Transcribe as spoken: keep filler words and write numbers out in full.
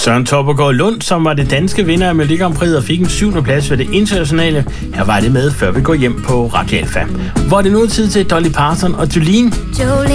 Søren Torpegaard Lund, som var det danske vinder af Melodi Grand Prix og fik en syvende plads ved det internationale. Her var det med, før vi går hjem på Radio Alfa. Hvor er det nu tid til Dolly Parton og Jolene.